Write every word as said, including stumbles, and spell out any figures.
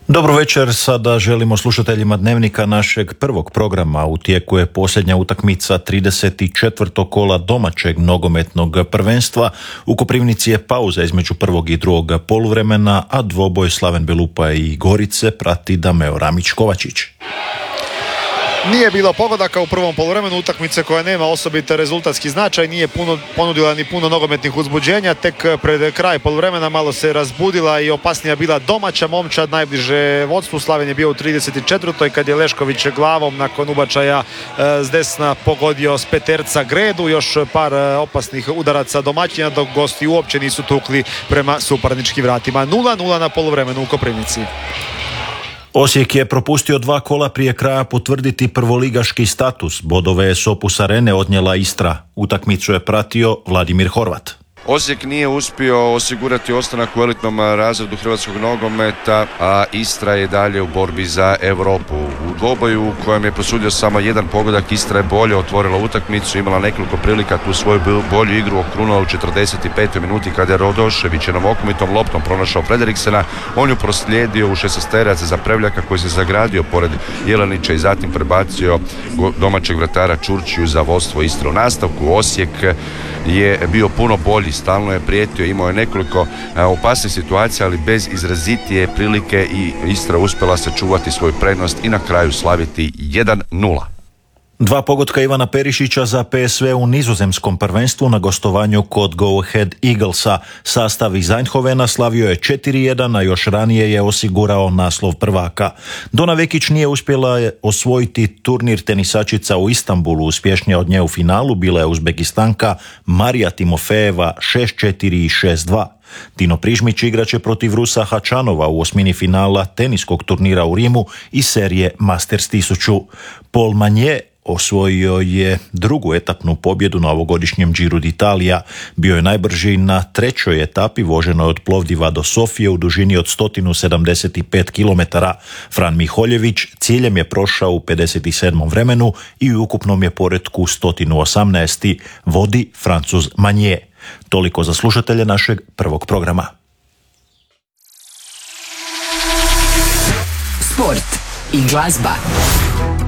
Dobro večer, sada želimo slušateljima Dnevnika našeg prvog programa. U tijeku je posljednja utakmica trideset četvrtog kola domaćeg nogometnog prvenstva. U Koprivnici je pauza između prvog i drugog poluvremena, a dvoboj Slaven Belupa i Gorice prati Dameo Ramić-Kovačić. Nije bilo pogodaka u prvom poluvremenu, utakmice koja nema osobite rezultatski značaj, nije puno, ponudila ni puno nogometnih uzbuđenja. Tek pred kraj poluvremena malo se razbudila i opasnija bila domaća momčad, najbliže vodstvu. Slaven je bio u trideset četvrtoj kad je Lešković glavom nakon ubačaja s desna pogodio s peterca Gredu. Još par opasnih udaraca domaćina, dok gosti uopće nisu tukli prema suparničkim vratima. nula nula na poluvremenu u Koprivnici. Osijek je propustio dva kola prije kraja potvrditi prvoligaški status. Bodove je s Opus Arene odnijela Istra. Utakmicu je pratio Vladimir Horvat. Osijek nije uspio osigurati ostanak u elitnom razredu hrvatskog nogometa, a Istra je dalje u borbi za Europu. U dvoboju u kojem je prosudio samo jedan pogodak, Istra je bolje otvorila utakmicu, imala nekoliko prilika tu svoju bolju igru okrunula u četrdeset petoj minuti kada je Rodošević jednom okomitom loptom pronašao Frederiksena. On ju proslijedio u šesnaesterac za Prevljaka koji se zagradio pored Jelenića i zatim prebacio domaćeg vratara Čurčiju za vodstvo Istre. U nastavku Osijek je bio puno bolji, stalno je prijetio, imao je nekoliko opasnih situacija, ali bez izrazitije prilike i Istra uspjela sačuvati svoju prednost i na kraju slaviti jedan nula. Dva pogotka Ivana Perišića za P S V u nizozemskom prvenstvu na gostovanju kod Go Ahead Eaglesa. Sastav iz Eindhovena slavio je četiri jedan, a još ranije je osigurao naslov prvaka. Dona Vekić nije uspjela osvojiti turnir, tenisačica u Istanbulu uspješnija od nje u finalu bila je Uzbekistanka Marija Timofejeva šest četiri i šest dva. Tino Prižmić igraće protiv Rusa Hačanova u osmini finala teniskog turnira u Rimu iz serije Masters tisuću. Paul Manje osvojio je drugu etapnu pobjedu na ovogodišnjem Giro d'Italia. Bio je najbrži na trećoj etapi voženoj od Plovdiva do Sofije u dužini od sto sedamdeset pet kilometara. Fran Miholjević ciljem je prošao u pedeset sedmom vremenu i u ukupnom je poretku sto osamnaest. Vodi Francuz Manje. Toliko za slušatelje našeg prvog programa. Sport i glazba.